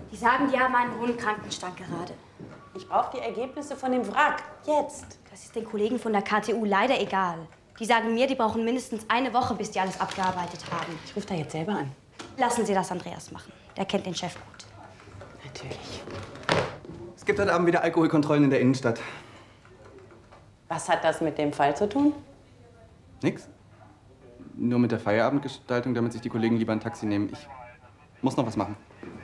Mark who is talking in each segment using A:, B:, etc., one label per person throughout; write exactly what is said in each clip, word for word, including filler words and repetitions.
A: Die sagen, die haben einen hohen Krankenstand gerade.
B: Ich brauche die Ergebnisse von dem Wrack. Jetzt.
A: Das ist den Kollegen von der K T U leider egal. Die sagen mir, die brauchen mindestens eine Woche, bis die alles abgearbeitet haben.
B: Ich rufe da jetzt selber an.
A: Lassen Sie das Andreas machen. Der kennt den Chef gut.
B: Natürlich.
C: Es gibt heute Abend wieder Alkoholkontrollen in der Innenstadt.
B: Was hat das mit dem Fall zu tun?
C: Nix. Nur mit der Feierabendgestaltung, damit sich die Kollegen lieber ein Taxi nehmen. Ich muss noch was machen.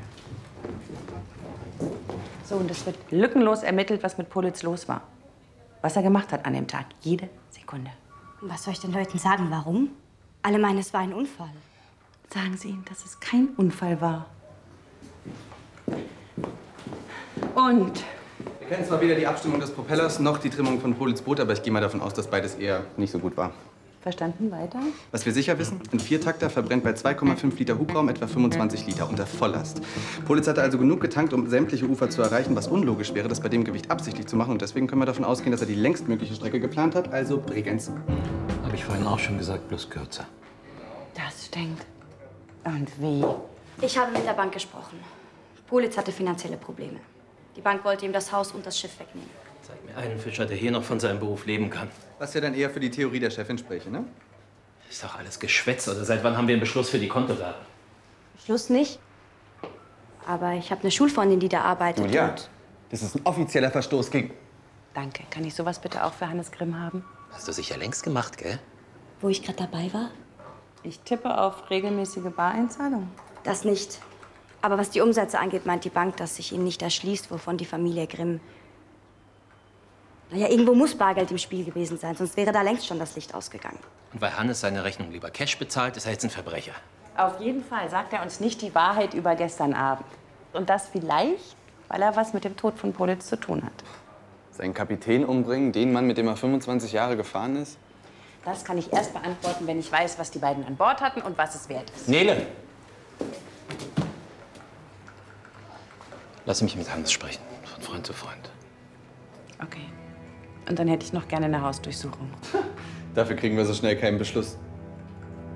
B: So, und es wird lückenlos ermittelt, was mit Politz los war. Was er gemacht hat an dem Tag. Jede Sekunde.
A: Und was soll ich den Leuten sagen? Warum? Alle meinen, es war ein Unfall.
B: Sagen Sie ihnen, dass es kein Unfall war. Und?
C: Wir kennen zwar weder die Abstimmung des Propellers noch die Trimmung von Politz Boot, aber ich gehe mal davon aus, dass beides eher nicht so gut war.
B: Verstanden, weiter?
C: Was wir sicher wissen, ein Viertakter verbrennt bei zwei Komma fünf Liter Hubraum etwa fünfundzwanzig Liter unter Volllast. Politz hatte also genug getankt, um sämtliche Ufer zu erreichen, was unlogisch wäre, das bei dem Gewicht absichtlich zu machen. Und deswegen können wir davon ausgehen, dass er die längstmögliche Strecke geplant hat, also Bregenz.
D: Habe ich vorhin auch schon gesagt, bloß kürzer.
B: Das stinkt. Und wie?
A: Ich habe mit der Bank gesprochen. Politz hatte finanzielle Probleme. Die Bank wollte ihm das Haus und das Schiff wegnehmen.
D: Zeig mir einen Fischer, der hier noch von seinem Beruf leben kann.
C: Was ja dann eher für die Theorie der Chefin spräche, ne?
D: Ist doch alles Geschwätz. Oder seit wann haben wir einen Beschluss für die Kontodaten?
A: Schluss nicht. Aber ich habe eine Schulfreundin, die da arbeitet.
C: Julia,
A: und
C: das ist ein offizieller Verstoß gegen...
B: Danke. Kann ich sowas bitte auch für Hannes Grimm haben?
D: Hast du sicher längst gemacht, gell?
A: wo ich gerade dabei war?
B: Ich tippe auf regelmäßige Bareinzahlungen.
A: Das nicht. Aber was die Umsätze angeht, meint die Bank, dass sich ihnen nicht erschließt, wovon die Familie Grimm... Naja, irgendwo muss Bargeld im Spiel gewesen sein, sonst wäre da längst schon das Licht ausgegangen.
D: Und weil Hannes seine Rechnung lieber Cash bezahlt, ist er jetzt ein Verbrecher.
B: Auf jeden Fall sagt er uns nicht die Wahrheit über gestern Abend. Und das vielleicht, weil er was mit dem Tod von Politz zu tun hat.
C: Seinen Kapitän umbringen, den Mann, mit dem er fünfundzwanzig Jahre gefahren ist?
B: Das kann ich erst beantworten, wenn ich weiß, was die beiden an Bord hatten und was es wert ist.
D: Nele! Lass mich mit Hannes sprechen, von Freund zu Freund.
B: Okay. Und dann hätte ich noch gerne eine Hausdurchsuchung.
C: Dafür kriegen wir so schnell keinen Beschluss.